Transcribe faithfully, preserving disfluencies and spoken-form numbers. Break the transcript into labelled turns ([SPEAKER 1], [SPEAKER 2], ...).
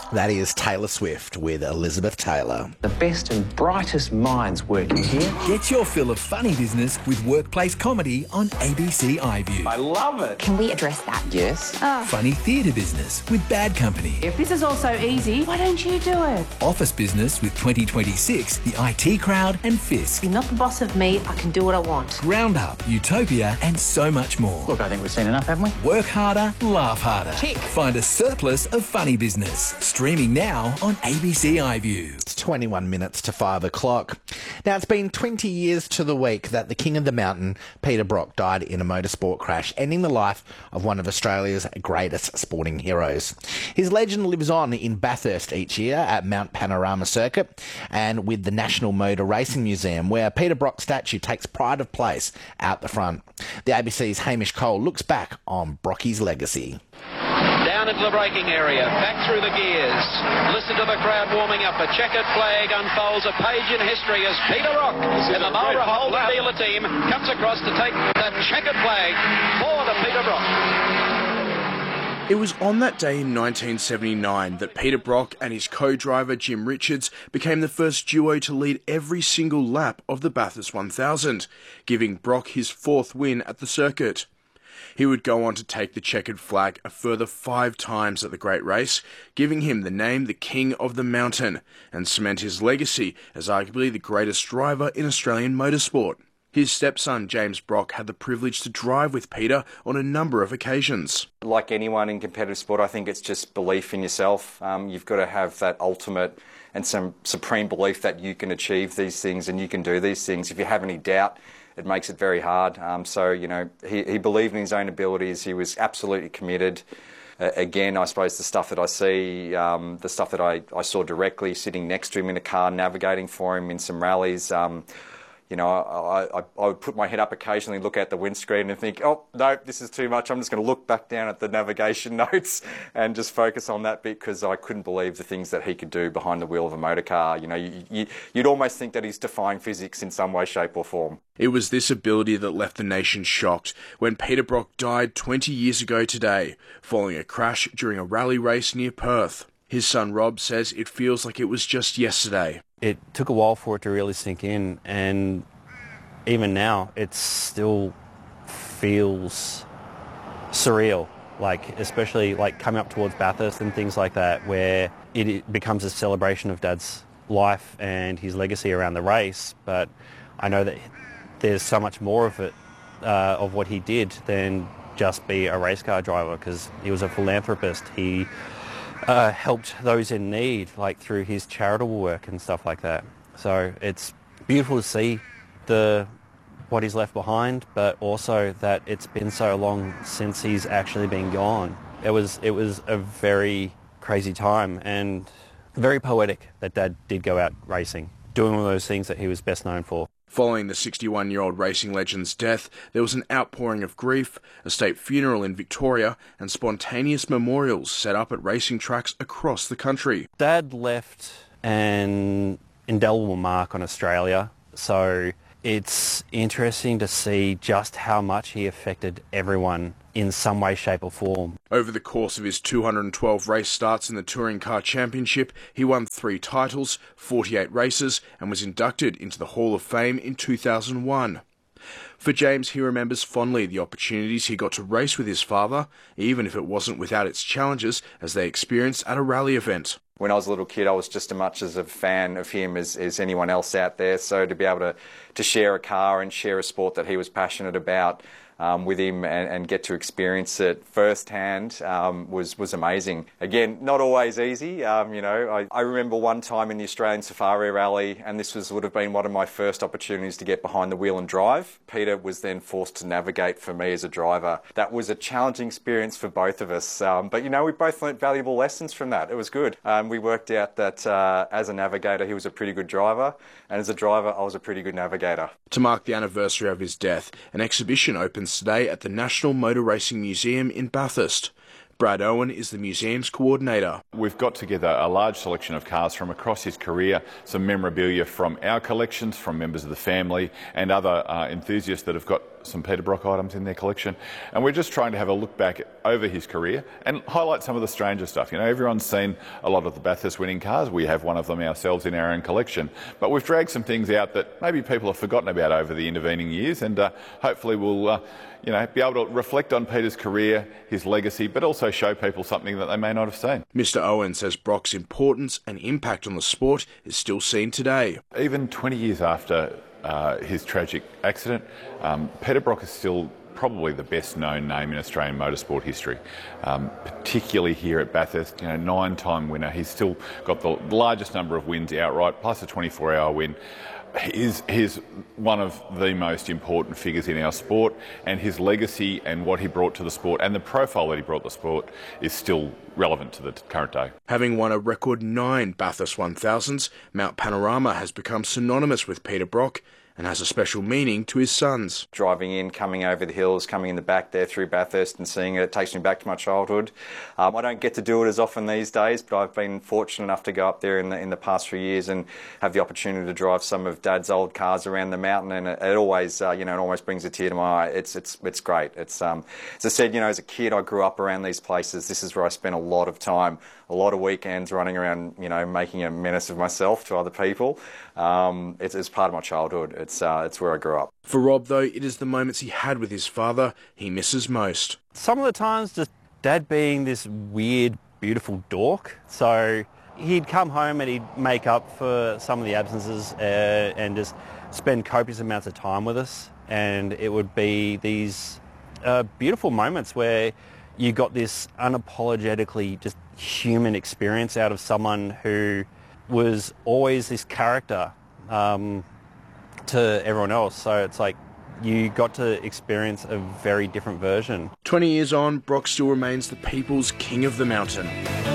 [SPEAKER 1] That is Taylor Swift with Elizabeth Taylor.
[SPEAKER 2] The best and brightest minds working here.
[SPEAKER 3] Get your fill of funny business with workplace comedy on A B C iView.
[SPEAKER 2] I love it.
[SPEAKER 4] Can we address that?
[SPEAKER 2] Yes.
[SPEAKER 4] Oh.
[SPEAKER 3] Funny theatre business with Bad Company.
[SPEAKER 5] If this is all so easy, why don't you do it?
[SPEAKER 3] Office business with twenty twenty-six, the I T Crowd and Fisk.
[SPEAKER 5] You're not the boss of me, I can do what I want.
[SPEAKER 3] Round Up, Utopia and so much more.
[SPEAKER 2] Look, I think we've seen enough, haven't we?
[SPEAKER 3] Work harder, laugh harder.
[SPEAKER 2] Tick.
[SPEAKER 3] Find a surplus of funny business. Streaming now on A B C iView.
[SPEAKER 1] It's twenty-one minutes to five o'clock. Now, it's been twenty years to the week that the King of the Mountain, Peter Brock, died in a motorsport crash, ending the life of one of Australia's greatest sporting heroes. His legend lives on in Bathurst each year at Mount Panorama Circuit and with the National Motor Racing Museum, where Peter Brock's statue takes pride of place out the front. The A B C's Hamish Cole looks back on Brocky's legacy.
[SPEAKER 6] Down into the braking area, back through the gears. Listen to the crowd warming up. A checkered flag unfolds a page in history as Peter Brock and the Marlborough Holden dealer team comes across to take that checkered flag for the Peter Brock.
[SPEAKER 7] It was on that day in nineteen seventy-nine that Peter Brock and his co-driver Jim Richards became the first duo to lead every single lap of the Bathurst one thousand, giving Brock his fourth win at the circuit. He would go on to take the checkered flag a further five times at the Great Race, giving him the name the King of the Mountain, and cement his legacy as arguably the greatest driver in Australian motorsport. His stepson James Brock had the privilege to drive with Peter on a number of occasions.
[SPEAKER 8] Like anyone in competitive sport, I think it's just belief in yourself. Um, you've got to have that ultimate and some supreme belief that you can achieve these things and you can do these things. If you have any doubt, it makes it very hard. Um, so, you know, he, he believed in his own abilities. He was absolutely committed. Uh, again, I suppose the stuff that I see, um, the stuff that I, I saw directly sitting next to him in a car, navigating for him in some rallies, um, you know, I, I, I would put my head up occasionally, look out the windscreen and think, oh, no, this is too much. I'm just going to look back down at the navigation notes and just focus on that bit because I couldn't believe the things that he could do behind the wheel of a motor car. You know, you, you, you'd almost think that he's defying physics in some way, shape or form.
[SPEAKER 7] It was this ability that left the nation shocked when Peter Brock died twenty years ago today, following a crash during a rally race near Perth. His son Rob says it feels like it was just yesterday.
[SPEAKER 9] It took a while for it to really sink in, and even now it still feels surreal, like especially like coming up towards Bathurst and things like that, where it, it becomes a celebration of Dad's life and his legacy around the race. But I know that there's so much more of it, uh, of what he did than just be a race car driver, because he was a philanthropist. He Uh, helped those in need, like through his charitable work and stuff like that. So it's beautiful to see the what he's left behind, but also that it's been so long since he's actually been gone. It was it was a very crazy time and very poetic that Dad did go out racing, doing one of those things that he was best known for.
[SPEAKER 7] Following the sixty-one-year-old racing legend's death, there was an outpouring of grief, a state funeral in Victoria, and spontaneous memorials set up at racing tracks across the country.
[SPEAKER 9] Dad left an indelible mark on Australia, so it's interesting to see just how much he affected everyone in some way, shape or form.
[SPEAKER 7] Over the course of his two hundred twelve race starts in the Touring Car Championship, he won three titles, forty-eight races, and was inducted into the Hall of Fame in two thousand one. For James, he remembers fondly the opportunities he got to race with his father, even if it wasn't without its challenges as they experienced at a rally event.
[SPEAKER 8] When I was a little kid, I was just as much as a fan of him as, as anyone else out there. So to be able to, to share a car and share a sport that he was passionate about um, with him and, and get to experience it firsthand um, was, was amazing. Again, not always easy. Um, you know, I, I remember one time in the Australian Safari Rally, and this was would have been one of my first opportunities to get behind the wheel and drive. Peter was then forced to navigate for me as a driver. That was a challenging experience for both of us. Um, but, you know, we both learnt valuable lessons from that. It was good. Um, we worked out that uh, as a navigator, he was a pretty good driver, and as a driver, I was a pretty good navigator.
[SPEAKER 7] To mark the anniversary of his death, an exhibition opens today at the National Motor Racing Museum in Bathurst. Brad Owen is the museum's coordinator.
[SPEAKER 10] We've got together a large selection of cars from across his career, some memorabilia from our collections, from members of the family and other uh, enthusiasts that have got some Peter Brock items in their collection, and we're just trying to have a look back over his career and highlight some of the stranger stuff. You know, everyone's seen a lot of the Bathurst winning cars. We have one of them ourselves in our own collection, but we've dragged some things out that maybe people have forgotten about over the intervening years, and uh, hopefully we'll uh, you know, be able to reflect on Peter's career, his legacy, but also show people something that they may not have seen.
[SPEAKER 7] Mister Owen says Brock's importance and impact on the sport is still seen today.
[SPEAKER 10] Even twenty years after uh, his tragic accident, um, Peter Brock is still probably the best known name in Australian motorsport history, um, particularly here at Bathurst. You know, nine-time winner. He's still got the largest number of wins outright, plus a twenty-four hour win. He's, he's one of the most important figures in our sport, and his legacy and what he brought to the sport and the profile that he brought to the sport is still relevant to the current day.
[SPEAKER 7] Having won a record nine Bathurst one thousands, Mount Panorama has become synonymous with Peter Brock and has a special meaning to his sons.
[SPEAKER 8] Driving in, coming over the hills, coming in the back there through Bathurst and seeing it, it takes me back to my childhood. Um, I don't get to do it as often these days, but I've been fortunate enough to go up there in the, in the past few years and have the opportunity to drive some of Dad's old cars around the mountain, and it, it always, uh, you know, it almost brings a tear to my eye. It's, it's, it's great. It's, um, as I said, you know, as a kid, I grew up around these places. This is where I spent a lot of time, a lot of weekends running around, you know, making a menace of myself to other people. Um, it's, it's part of my childhood. It's, uh, it's where I grew up.
[SPEAKER 7] For Rob, though, it is the moments he had with his father he misses most.
[SPEAKER 9] Some of the times just Dad being this weird, beautiful dork. So he'd come home and he'd make up for some of the absences uh, and just spend copious amounts of time with us. And it would be these uh, beautiful moments where you got this unapologetically just human experience out of someone who was always this character um, to everyone else. So it's like you got to experience a very different version.
[SPEAKER 7] twenty years on, Brock still remains the people's king of the mountain.